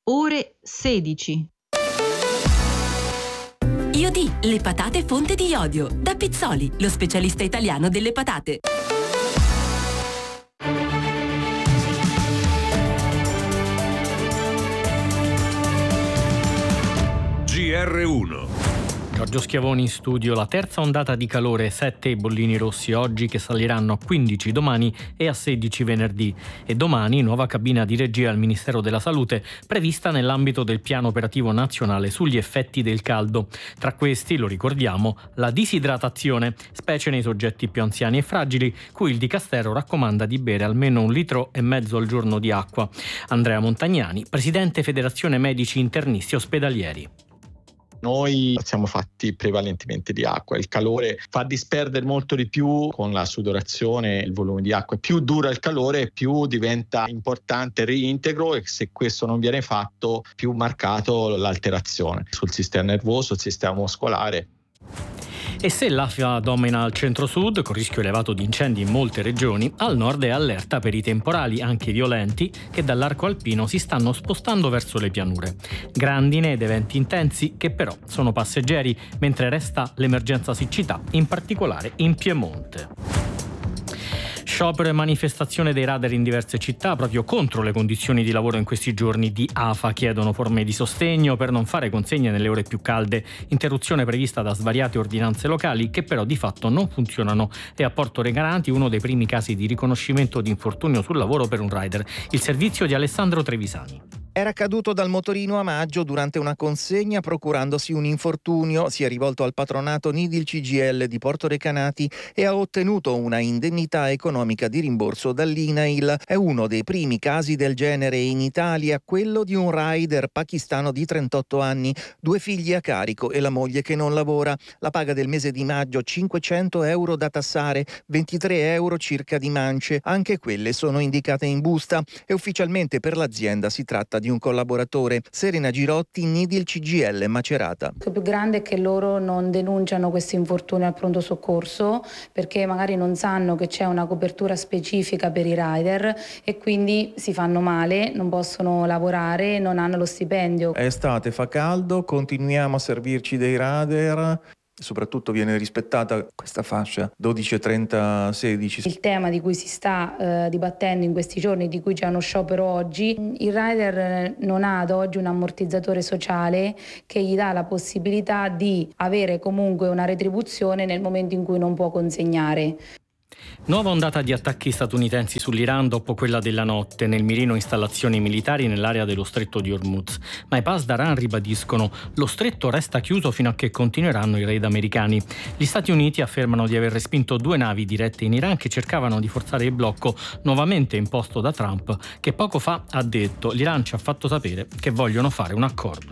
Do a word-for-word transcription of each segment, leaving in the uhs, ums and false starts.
ore sedici. Iodì, le patate fonte di iodio. Da Pizzoli, lo specialista italiano delle patate. G R uno. Giorgio Schiavoni in studio. La terza ondata di calore, sette i bollini rossi oggi che saliranno a quindici domani e a sedici venerdì. E domani nuova cabina di regia al Ministero della Salute prevista nell'ambito del piano operativo nazionale sugli effetti del caldo. Tra questi, lo ricordiamo, la disidratazione, specie nei soggetti più anziani e fragili, cui il Dicastero raccomanda di bere almeno un litro e mezzo al giorno di acqua. Andrea Montagnani, presidente Federazione Medici Internisti Ospedalieri. Noi siamo fatti prevalentemente di acqua, il calore fa disperdere molto di più con la sudorazione, il volume di acqua. Più dura il calore, più diventa importante il reintegro e se questo non viene fatto, più marcato l'alterazione sul sistema nervoso, il sistema muscolare. E se l'Africa domina al centro-sud, con rischio elevato di incendi in molte regioni, al nord è allerta per i temporali, anche violenti, che dall'arco alpino si stanno spostando verso le pianure. Grandine ed eventi intensi che però sono passeggeri, mentre resta l'emergenza siccità, in particolare in Piemonte. Sciopero e manifestazione dei radar in diverse città proprio contro le condizioni di lavoro in questi giorni. Di A F A chiedono forme di sostegno per non fare consegne nelle ore più calde, interruzione prevista da svariate ordinanze locali che però di fatto non funzionano. E a Porto Recanati uno dei primi casi di riconoscimento di infortunio sul lavoro per un rider, il servizio di Alessandro Trevisani. Era caduto dal motorino a maggio durante una consegna procurandosi un infortunio, si è rivolto al patronato Nidil C G I L di Porto Recanati e ha ottenuto una indennità economica di rimborso dall'I N A I L. È uno dei primi casi del genere in Italia, quello di un rider pakistano di trentotto anni, due figli a carico e la moglie che non lavora. La paga del mese di maggio cinquecento euro da tassare, ventitré euro circa di mance, anche quelle sono indicate in busta e ufficialmente per l'azienda si tratta di un collaboratore. Serena Girotti, Nidil C G I L Macerata. Il più grande è che loro non denunciano questi infortuni al pronto soccorso perché magari non sanno che c'è una copertura specifica per i rider e quindi si fanno male, non possono lavorare, non hanno lo stipendio. È estate, fa caldo, continuiamo a servirci dei radar. Soprattutto viene rispettata questa fascia dodici trenta sedici. Il tema di cui si sta eh, dibattendo in questi giorni, di cui c'è uno sciopero oggi, il rider non ha ad oggi un ammortizzatore sociale che gli dà la possibilità di avere comunque una retribuzione nel momento in cui non può consegnare. Nuova ondata di attacchi statunitensi sull'Iran dopo quella della notte, nel mirino installazioni militari nell'area dello stretto di Hormuz. Ma i Pasdaran ribadiscono lo stretto resta chiuso fino a che continueranno i raid americani. Gli Stati Uniti affermano di aver respinto due navi dirette in Iran che cercavano di forzare il blocco nuovamente imposto da Trump, che poco fa ha detto l'Iran ci ha fatto sapere che vogliono fare un accordo.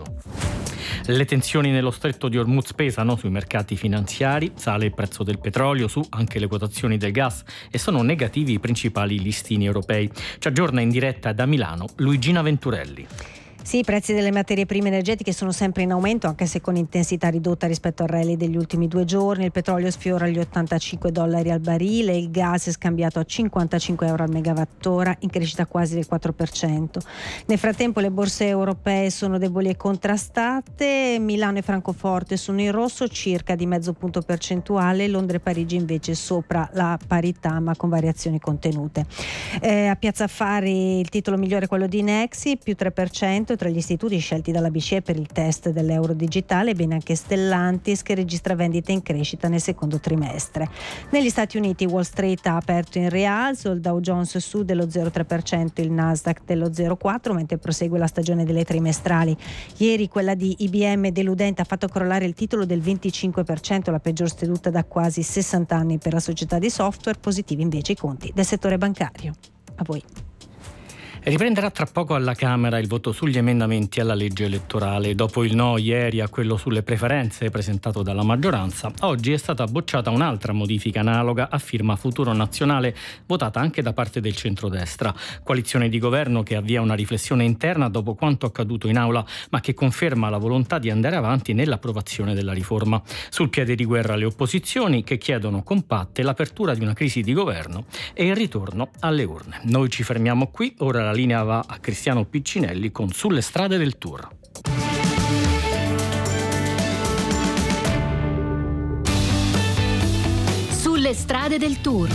Le tensioni nello stretto di Hormuz pesano sui mercati finanziari, sale il prezzo del petrolio, su anche le quotazioni del gas e sono negativi i principali listini europei. Ci aggiorna in diretta da Milano Luigina Venturelli. Sì, i prezzi delle materie prime energetiche sono sempre in aumento, anche se con intensità ridotta rispetto al rally degli ultimi due giorni. Il petrolio sfiora gli ottantacinque dollari al barile, il gas è scambiato a cinquantacinque euro al megawattora, in crescita quasi del quattro per cento. Nel frattempo le borse europee sono deboli e contrastate, Milano e Francoforte sono in rosso circa di mezzo punto percentuale, Londra e Parigi invece sopra la parità ma con variazioni contenute. Eh, a Piazza Affari il titolo migliore è quello di Nexi, più tre per cento tra gli istituti scelti dalla B C E per il test dell'euro digitale, bene anche Stellantis che registra vendite in crescita nel secondo trimestre. Negli Stati Uniti Wall Street ha aperto in rialzo, il Dow Jones su dello zero virgola tre per cento, il Nasdaq dello zero virgola quattro per cento, mentre prosegue la stagione delle trimestrali. Ieri quella di I B M deludente ha fatto crollare il titolo del venticinque per cento, la peggior seduta da quasi sessanta anni per la società di software, positivi invece i conti del settore bancario. A voi. Riprenderà tra poco alla Camera il voto sugli emendamenti alla legge elettorale. Dopo il no ieri a quello sulle preferenze presentato dalla maggioranza, oggi è stata bocciata un'altra modifica analoga a firma Futuro Nazionale, votata anche da parte del centrodestra. Coalizione di governo che avvia una riflessione interna dopo quanto accaduto in aula, ma che conferma la volontà di andare avanti nell'approvazione della riforma. Sul piede di guerra le opposizioni che chiedono compatte l'apertura di una crisi di governo e il ritorno alle urne. Noi ci fermiamo qui, ora la linea va a Cristiano Piccinelli con Sulle strade del Tour. Sulle strade del Tour.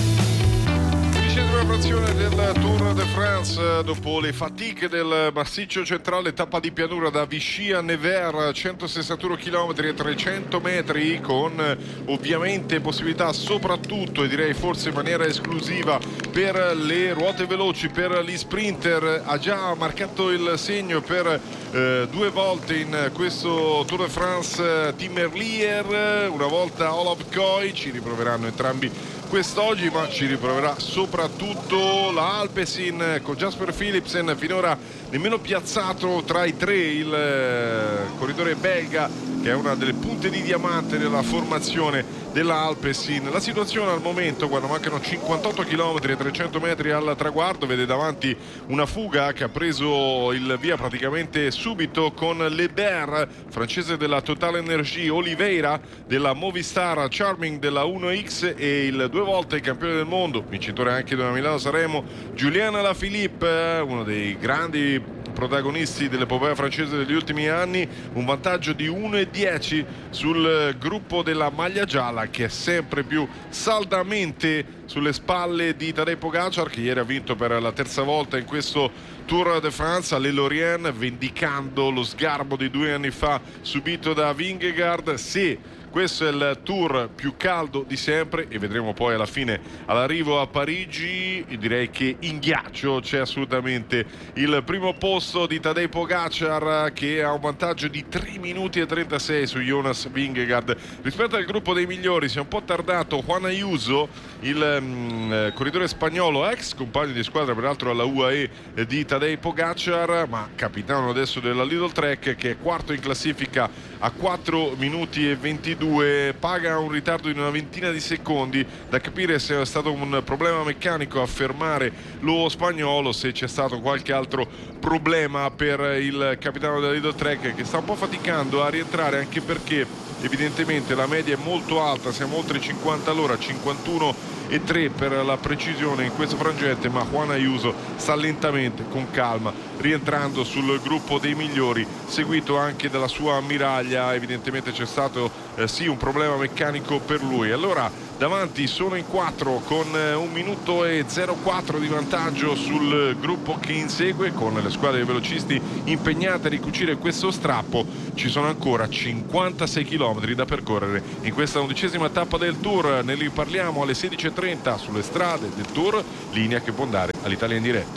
Dicesima frazione del Tour de France, dopo le fatiche del massiccio centrale, tappa di pianura da Vichy a Nevers, centosessantuno chilometri e trecento metri, con ovviamente possibilità soprattutto, e direi forse in maniera esclusiva, per le ruote veloci, per gli sprinter. Ha già marcato il segno per eh, due volte in questo Tour de France Tim Merlier, una volta Olaf Koy. Ci riproveranno entrambi quest'oggi, ma ci riproverà soprattutto la Alpecin con Jasper Philipsen, finora nemmeno piazzato tra i tre, il eh, corridore belga, che è una delle punte di diamante della formazione della Alpecin. La situazione al momento, quando mancano cinquantotto chilometri e trecento metri al traguardo, vede davanti una fuga che ha preso il via praticamente subito con Lebert, francese della Total Energie, Oliveira della Movistar, Charming della uno X e il due volte campione del mondo, vincitore anche di una Milano-Sanremo, Julien Alaphilippe, uno dei grandi protagonisti dell'epopea francese degli ultimi anni. Un vantaggio di uno e dieci sul gruppo della maglia gialla, che è sempre più saldamente sulle spalle di Tadej Pogacar, che ieri ha vinto per la terza volta in questo Tour de France alle Lorient, vendicando lo sgarbo di due anni fa subito da Vingegaard. Sì, questo è il tour più caldo di sempre, e vedremo poi alla fine, all'arrivo a Parigi, direi che in ghiaccio c'è assolutamente il primo posto di Tadej Pogacar, che ha un vantaggio di tre minuti e trentasei su Jonas Vingegaard. Rispetto al gruppo dei migliori si è un po' tardato Juan Ayuso, il um, corridore spagnolo, ex compagno di squadra peraltro alla U A E di Tadej Pogacar, ma capitano adesso della Lidl Trek, che è quarto in classifica a quattro minuti e ventidue, paga un ritardo di una ventina di secondi. Da capire se è stato un problema meccanico a fermare lo spagnolo, se c'è stato qualche altro problema per il capitano della Lidl Trek, che sta un po' faticando a rientrare, anche perché evidentemente la media è molto alta, siamo oltre i cinquanta all'ora, cinquantuno e tre per la precisione in questo frangente, ma Juan Ayuso sta lentamente, con calma, rientrando sul gruppo dei migliori, seguito anche dalla sua ammiraglia. Evidentemente c'è stato eh, sì un problema meccanico per lui. Allora davanti sono in quattro con eh, un minuto e zero quattro di vantaggio sul gruppo che insegue, con le squadre dei velocisti impegnate a ricucire questo strappo. Ci sono ancora cinquantasei chilometri da percorrere in questa undicesima tappa del Tour. Ne riparliamo alle sedici e trenta sulle strade del Tour, linea che può andare all'Italia in diretta.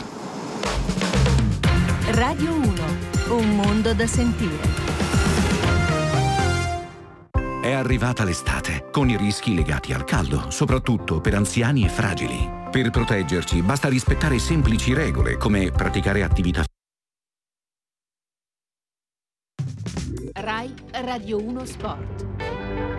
Radio uno, un mondo da sentire. È arrivata l'estate, con i rischi legati al caldo, soprattutto per anziani e fragili. Per proteggerci basta rispettare semplici regole, come praticare attività. Rai Radio uno Sport.